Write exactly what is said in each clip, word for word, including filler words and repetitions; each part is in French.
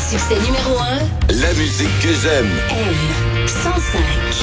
succès numéro un. La musique que j'aime. M cent cinq.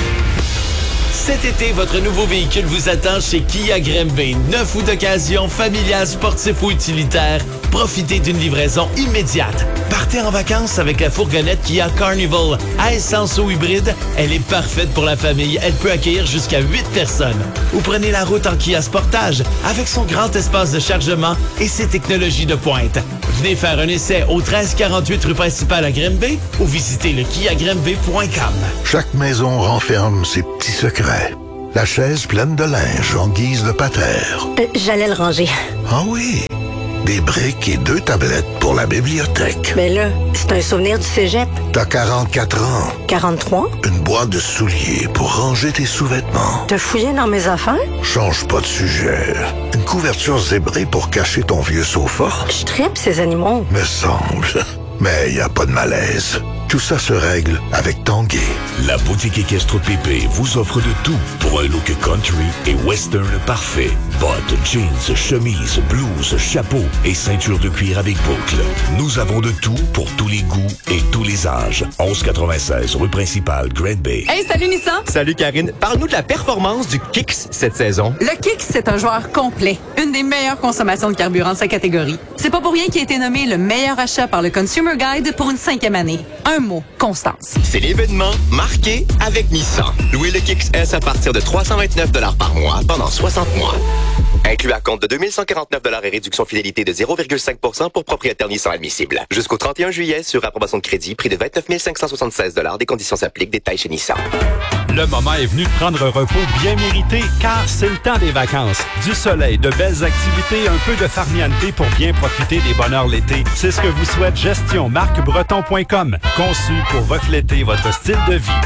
Cet été, votre nouveau véhicule vous attend chez Kia Granby. Neuf ou d'occasion, familial, sportif ou utilitaire. Profitez d'une livraison immédiate. Partez en vacances avec la fourgonnette Kia Carnival. À essence ou hybride, elle est parfaite pour la famille. Elle peut accueillir jusqu'à huit personnes. Ou prenez la route en Kia Sportage avec son grand espace de chargement et ses technologies de pointe. Venez faire un essai au treize quarante-huit rue principale à Granby ou visitez le kia granby point com. Chaque maison renferme ses petits secrets. La chaise pleine de linge en guise de patère. Euh, j'allais le ranger. Ah oui, des briques et deux tablettes pour la bibliothèque. Mais là, c'est un souvenir du cégep. T'as quarante-quatre ans. quarante-trois? Une boîte de souliers pour ranger tes sous-vêtements. T'as fouillé dans mes affaires? Change pas de sujet. Une couverture zébrée pour cacher ton vieux sofa. Je tripe ces animaux. Me semble. Mais y a pas de malaise. Tout ça se règle avec Tanguay. La boutique équestre Pépé vous offre de tout pour un look country et western parfait. Bottes, jeans, chemises, blouses, chapeaux et ceinture de cuir avec boucle. Nous avons de tout pour tous les goûts et tous les âges. onze quatre-vingt-seize rue principale, Great Bay. Hey, salut Nissan! Salut Karine. Parle-nous de la performance du Kicks cette saison. Le Kicks, c'est un joueur complet. Une des meilleures consommations de carburant de sa catégorie. C'est pas pour rien qu'il a été nommé le meilleur achat par le Consumer Guide pour une cinquième année. Un mot, constance. C'est l'événement marqué avec Nissan. Louez le Kicks S à partir de trois cent vingt-neuf dollars par mois pendant soixante mois. Inclus à compte de deux mille cent quarante-neuf dollars et réduction fidélité de zéro virgule cinq pour cent pour propriétaire Nissan admissible. Jusqu'au trente et un juillet sur approbation de crédit, prix de vingt-neuf mille cinq cent soixante-seize dollars. Des conditions s'appliquent. Détails chez Nissan. Le moment est venu de prendre un repos bien mérité car c'est le temps des vacances. Du soleil, de belles activités, un peu de farniente pour bien profiter des bonheurs l'été. C'est ce que vous souhaite Gestion Marc Breton point com. Conçu pour refléter votre style de vie.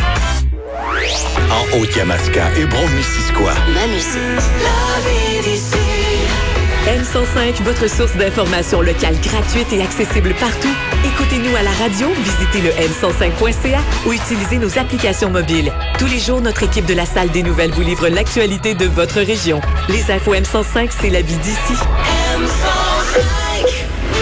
En Haute-Yamaska et Brome-Missisquoi. Ma musique. La vie d'ici. M cent cinq, votre source d'informations locale gratuite et accessible partout. Écoutez-nous à la radio, visitez le m cent cinq point c a ou utilisez nos applications mobiles. Tous les jours, notre équipe de la Salle des Nouvelles vous livre l'actualité de votre région. Les infos M cent cinq, c'est la vie d'ici. M cent cinq.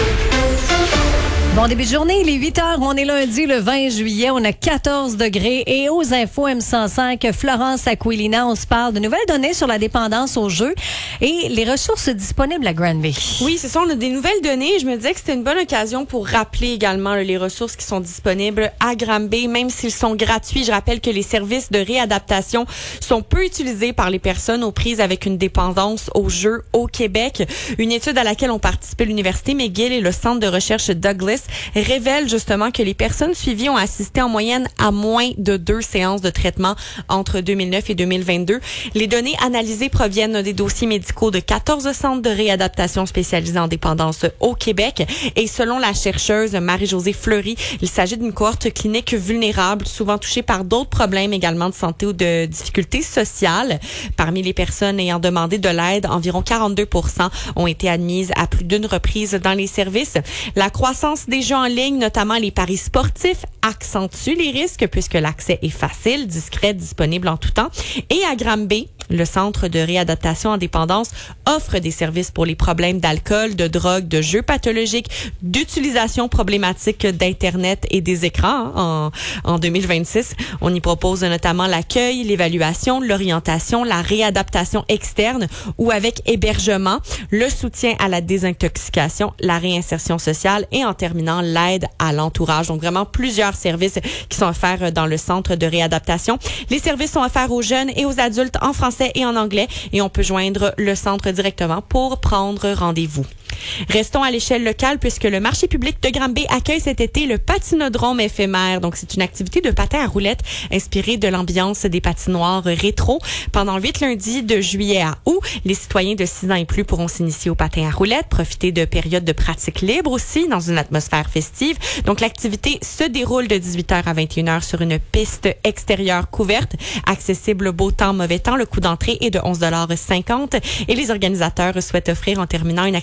Bon début de journée, il est huit heures, on est lundi le vingt juillet, on a quatorze degrés et aux infos M cent cinq, Florence Aquilina, on se parle de nouvelles données sur la dépendance aux jeux et les ressources disponibles à Granby. Oui, c'est ça, on a des nouvelles données et je me disais que c'était une bonne occasion pour rappeler également là, les ressources qui sont disponibles à Granby, même s'ils sont gratuits. Je rappelle que les services de réadaptation sont peu utilisés par les personnes aux prises avec une dépendance aux jeux au Québec. Une étude à laquelle ont participé l'Université McGill et le Centre de recherche Douglas révèle justement que les personnes suivies ont assisté en moyenne à moins de deux séances de traitement entre deux mille neuf et deux mille vingt-deux. Les données analysées proviennent des dossiers médicaux de quatorze centres de réadaptation spécialisés en dépendance au Québec. Et selon la chercheuse Marie-Josée Fleury, il s'agit d'une cohorte clinique vulnérable, souvent touchée par d'autres problèmes également de santé ou de difficultés sociales. Parmi les personnes ayant demandé de l'aide, environ quarante-deux pour cent ont été admises à plus d'une reprise dans les services. La croissance des jeux en ligne, notamment les paris sportifs, accentue les risques puisque l'accès est facile, discret, disponible en tout temps. Et à Granby, le Centre de réadaptation en dépendance offre des services pour les problèmes d'alcool, de drogue, de jeux pathologiques, d'utilisation problématique d'Internet et des écrans hein, en, en deux mille vingt-six. On y propose notamment l'accueil, l'évaluation, l'orientation, la réadaptation externe ou avec hébergement, le soutien à la désintoxication, la réinsertion sociale et en terminant l'aide à l'entourage. Donc vraiment plusieurs services qui sont offerts dans le centre de réadaptation. Les services sont offerts aux jeunes et aux adultes en français et en anglais et on peut joindre le centre directement pour prendre rendez-vous. Restons à l'échelle locale puisque le marché public de Granby accueille cet été le patinodrome éphémère. Donc, c'est une activité de patin à roulettes inspirée de l'ambiance des patinoires rétro. Pendant huit lundis de juillet à août, les citoyens de six ans et plus pourront s'initier au patin à roulettes, profiter de périodes de pratique libre aussi dans une atmosphère festive. Donc, l'activité se déroule de dix-huit heures à vingt et une heures sur une piste extérieure couverte, accessible beau temps, mauvais temps. Le coût d'entrée est de onze dollars cinquante et les organisateurs souhaitent offrir en terminant une activité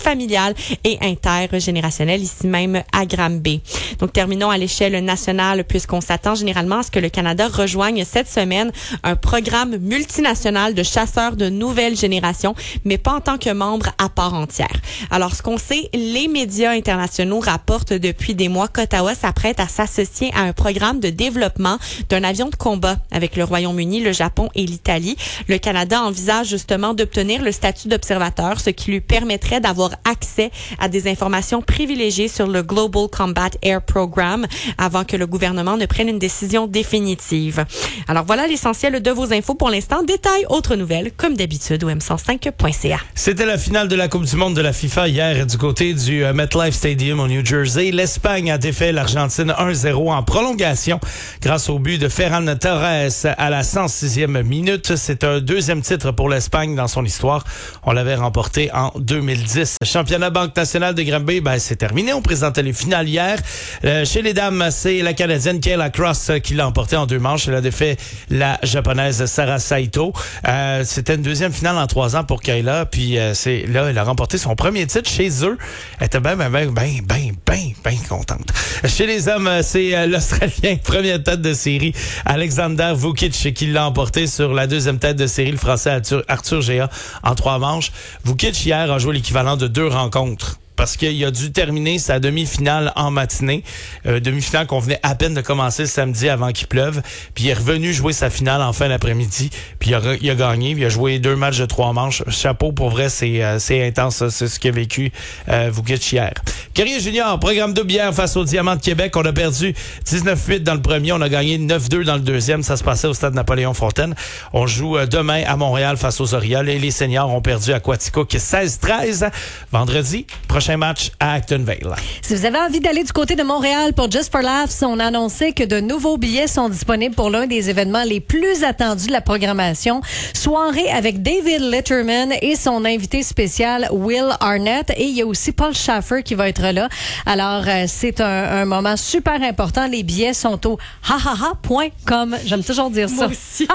familiale et intergénérationnelle, ici même à Granby. Donc, terminons à l'échelle nationale, puisqu'on s'attend généralement à ce que le Canada rejoigne cette semaine un programme multinational de chasseurs de nouvelle génération, mais pas en tant que membre à part entière. Alors, ce qu'on sait, les médias internationaux rapportent depuis des mois qu'Ottawa s'apprête à s'associer à un programme de développement d'un avion de combat avec le Royaume-Uni, le Japon et l'Italie. Le Canada envisage justement d'obtenir le statut d'observateur, ce qui lui permettrait d'avoir accès à des informations privilégiées sur le Global Combat Air Program avant que le gouvernement ne prenne une décision définitive. Alors voilà l'essentiel de vos infos pour l'instant. Détails, autres nouvelles, comme d'habitude, au m cent cinq point c a. C'était la finale de la Coupe du monde de la FIFA hier du côté du uh, MetLife Stadium au New Jersey. L'Espagne a défait l'Argentine un zéro en prolongation grâce au but de Ferran Torres à la cent sixième minute. C'est un deuxième titre pour l'Espagne dans son histoire. On l'avait remporté en deux mille dix. Le championnat Banque nationale de Granby, ben, c'est terminé. On présentait les finales hier. Euh, chez les dames, c'est la Canadienne Kayla Cross qui l'a emporté en deux manches. Elle a défait la Japonaise Sara Saito. Euh, c'était une deuxième finale en trois ans pour Kayla. Puis euh, c'est là, elle a remporté son premier titre chez eux. Elle était bien, bien, bien, bien, bien, bien, bien contente. Chez les hommes, c'est euh, l'Australien, première tête de série, Alexander Vukic, qui l'a emporté sur la deuxième tête de série, le Français Arthur, Arthur Géa, en trois manches. Vukic, hier, a joué l'équivalent de deux rencontres, parce qu'il a dû terminer sa demi-finale en matinée. Euh, demi-finale qu'on venait à peine de commencer le samedi avant qu'il pleuve. Puis il est revenu jouer sa finale en fin d'après-midi. Puis il a, il a gagné. Puis il a joué deux matchs de trois manches. Chapeau, pour vrai, c'est, euh, c'est intense. C'est ce qu'a vécu euh, Vukic hier. Carrier Junior, programme double hier face au Diamant de Québec. On a perdu dix-neuf huit dans le premier. On a gagné neuf deux dans le deuxième. Ça se passait au stade Napoléon-Fontaine. On joue euh, demain à Montréal face aux Orioles. Et les seniors ont perdu à Quaticook seize treize. Vendredi, prochain match à Actonville. Si vous avez envie d'aller du côté de Montréal pour Just for Laughs, on a annoncé que de nouveaux billets sont disponibles pour l'un des événements les plus attendus de la programmation. Soirée avec David Letterman et son invité spécial Will Arnett. Et il y a aussi Paul Schaffer qui va être là. Alors, euh, c'est un, un moment super important. Les billets sont au hahaha point com. J'aime toujours dire ça. Moi aussi.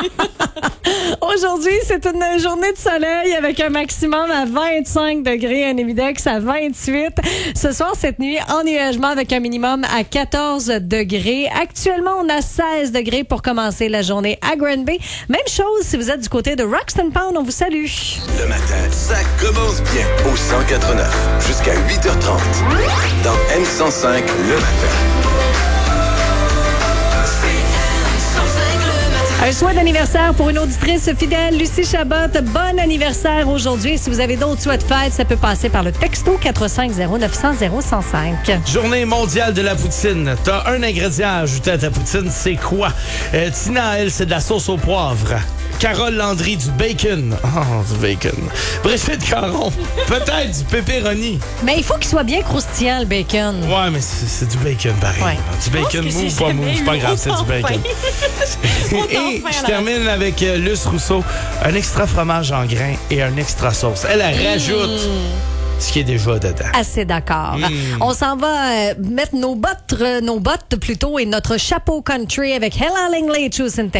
Aujourd'hui, c'est une journée de soleil avec un maximum à vingt-cinq degrés, un émidex à vingt-huit. Ce soir, cette nuit, ennuagement avec un minimum à quatorze degrés. Actuellement, on a seize degrés pour commencer la journée à Granby. Même chose si vous êtes du côté de Roxton Pound, on vous salue. Le matin, ça commence bien au cent quatre neuf jusqu'à huit heures trente. Dans M cent cinq, le matin. Un souhait d'anniversaire pour une auditrice fidèle, Lucie Chabot. Bon anniversaire aujourd'hui. Si vous avez d'autres souhaits de fête, ça peut passer par le texto quatre cinq zéro neuf zéro zéro un zéro cinq. Journée mondiale de la poutine. T'as un ingrédient à ajouter à ta poutine, c'est quoi? Euh, Tina, elle, c'est de la sauce au poivre. Carole Landry, du bacon. Oh, du bacon. Brigitte Caron, peut-être du pepperoni. Mais il faut qu'il soit bien croustillant, le bacon. Ouais, mais c'est, c'est du bacon pareil. Ouais. Du bacon mou, pas mou, c'est pas grave, c'est du bacon. Et je termine avec euh, Luce Rousseau. Un extra fromage en grains et un extra sauce. Elle, elle rajoute mmh. ce qui est déjà dedans. Assez d'accord. Mmh. On s'en va euh, mettre nos bottes, euh, nos bottes plutôt, et notre chapeau country avec Hella Langley, Choose and Take.